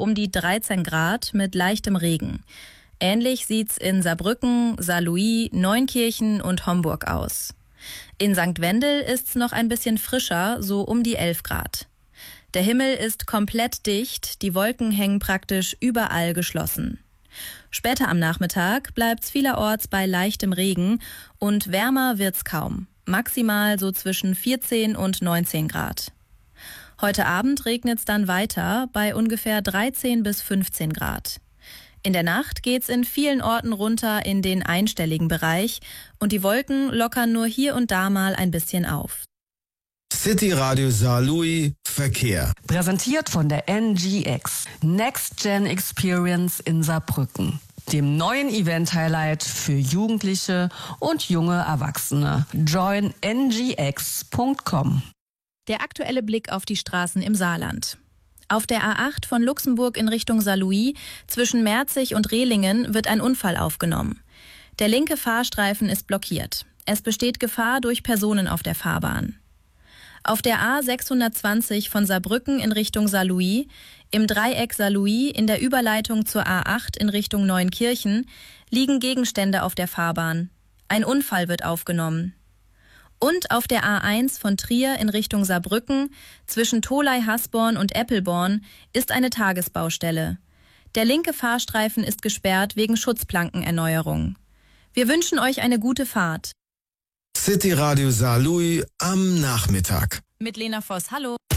um die 13 Grad mit leichtem Regen. Ähnlich sieht's in Saarbrücken, Saarlouis, Neunkirchen und Homburg aus. In St. Wendel ist's noch ein bisschen frischer, so um die 11 Grad. Der Himmel ist komplett dicht, die Wolken hängen praktisch überall geschlossen. Später am Nachmittag bleibt's vielerorts bei leichtem Regen und wärmer wird's kaum. Maximal so zwischen 14 und 19 Grad. Heute Abend regnet's dann weiter bei ungefähr 13 bis 15 Grad. In der Nacht geht's in vielen Orten runter in den einstelligen Bereich und die Wolken lockern nur hier und da mal ein bisschen auf. City Radio Saarlouis Verkehr. Präsentiert von der NGX, Next Gen Experience in Saarbrücken, dem neuen Event-Highlight für Jugendliche und junge Erwachsene. Join ngx.com. Der aktuelle Blick auf die Straßen im Saarland. Auf der A8 von Luxemburg in Richtung Saarlouis zwischen Merzig und Rehlingen wird ein Unfall aufgenommen. Der linke Fahrstreifen ist blockiert. Es besteht Gefahr durch Personen auf der Fahrbahn. Auf der A620 von Saarbrücken in Richtung Saarlouis, im Dreieck Saarlouis in der Überleitung zur A8 in Richtung Neunkirchen, liegen Gegenstände auf der Fahrbahn. Ein Unfall wird aufgenommen. Und auf der A1 von Trier in Richtung Saarbrücken zwischen Tholey-Hasborn und Eppelborn ist eine Tagesbaustelle. Der linke Fahrstreifen ist gesperrt wegen Schutzplankenerneuerung. Wir wünschen euch eine gute Fahrt. City Radio Saarlouis am Nachmittag. Mit Lena Voss, hallo.